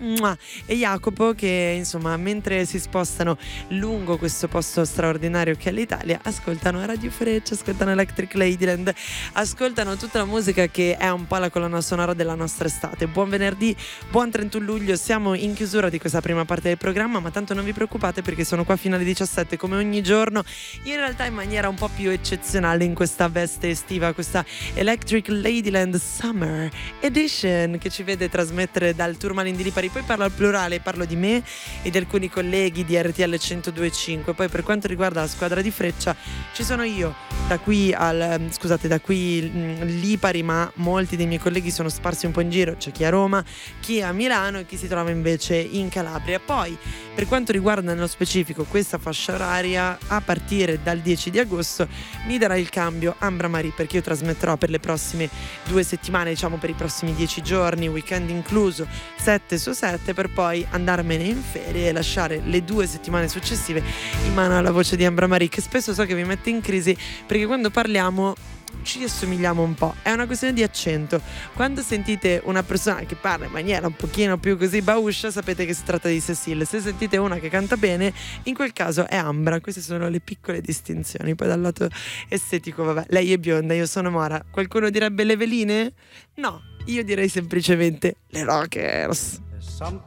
e Jacopo che insomma mentre si spostano lungo questo posto straordinario che è l'Italia ascoltano Radio Freccia, ascoltano Electric Ladyland, ascoltano tutta la musica che è un po' la colonna sonora della nostra estate. Buon venerdì, buon 31 luglio, siamo in chiusura di questa prima parte del programma, ma tanto non vi preoccupate perché sono qua fino alle 17 come ogni giorno, in realtà in maniera un po' più eccezionale in questa veste estiva, questa Electric Ladyland Summer Edition che ci vede trasmettere dal Tourmaline di Lipari. Poi parlo al plurale, parlo di me e di alcuni colleghi di RTL 102.5. Poi per quanto riguarda la squadra di Freccia ci sono io da qui Lipari, ma molti dei miei colleghi sono sparsi un po' in giro, c'è chi a Roma, chi a Milano e chi si trova invece in Calabria. Poi per quanto riguarda nello specifico questa fascia oraria, a partire dal 10 di agosto mi darà il cambio Ambra Marie, perché io trasmetterò per le prossime 2 settimane, diciamo per i prossimi 10 giorni, weekend incluso, 7 su 7, per poi andarmene in ferie e lasciare le 2 settimane successive in mano alla voce di Ambra Marie, che spesso so che vi mette in crisi perché quando parliamo ci assomigliamo un po', è una questione di accento. Quando sentite una persona che parla in maniera un pochino più così bauscia, sapete che si tratta di Cecile. Se sentite una che canta bene, in quel caso è Ambra. Queste sono le piccole distinzioni. Poi dal lato estetico, vabbè, lei è bionda, io sono mora. Qualcuno direbbe le veline? No, io direi semplicemente le rockers.